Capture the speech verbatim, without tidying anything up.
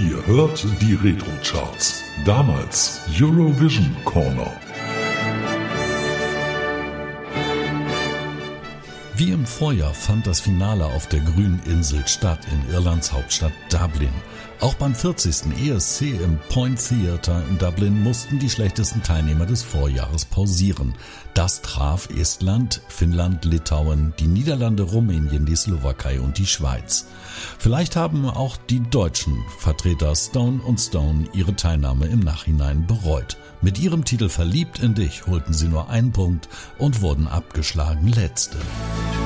Ihr hört die Retro-Charts. Damals Eurovision Corner. Wie im Vorjahr fand das Finale auf der Grünen Insel statt in Irlands Hauptstadt Dublin. Auch beim vierzigsten E S C im Point Theatre in Dublin mussten die schlechtesten Teilnehmer des Vorjahres pausieren. Das traf Estland, Finnland, Litauen, die Niederlande, Rumänien, die Slowakei und die Schweiz. Vielleicht haben auch die deutschen Vertreter Stone und Stone ihre Teilnahme im Nachhinein bereut. Mit ihrem Titel Verliebt in dich holten sie nur einen Punkt und wurden abgeschlagen Letzte.